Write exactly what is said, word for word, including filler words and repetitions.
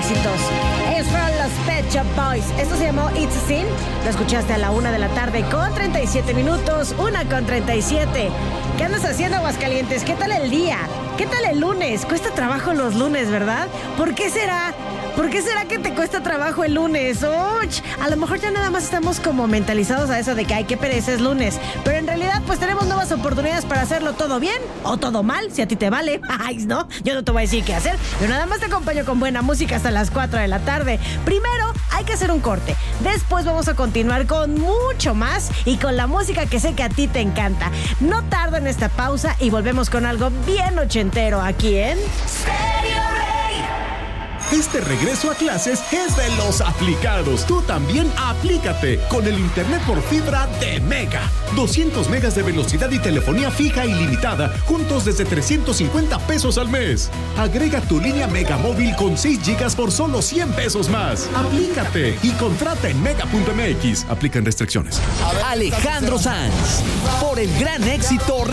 éxitos. Es from los Pet Shop Boys. Esto se llamó It's a Sin. Lo escuchaste a la una de la tarde con treinta y siete minutos. Una con treinta y siete. ¿Qué andas haciendo, Aguascalientes? ¿Qué tal el día? ¿Qué tal el lunes? Cuesta trabajo los lunes, ¿verdad? ¿Por qué será? ¿Por qué será que te cuesta trabajo el lunes? ¡Och! A lo mejor ya nada más estamos como mentalizados a eso de que hay que pereza es lunes. Pero en realidad pues tenemos nuevas oportunidades para hacerlo todo bien o todo mal, si a ti te vale. Ay, no, yo no te voy a decir qué hacer. Yo nada más te acompaño con buena música hasta las cuatro de la tarde. Primero hay que hacer un corte. Después vamos a continuar con mucho más y con la música que sé que a ti te encanta. No tardo en esta pausa y volvemos con algo bien ochentero aquí en... Este regreso a clases es de los aplicados. Tú también aplícate con el internet por fibra de Mega. doscientos megas de velocidad y telefonía fija ilimitada, juntos desde trescientos cincuenta pesos al mes. Agrega tu línea Mega móvil con seis gigas por solo cien pesos más. Aplícate y contrata en mega punto m x. Aplican restricciones. Alejandro Sanz, por el gran éxito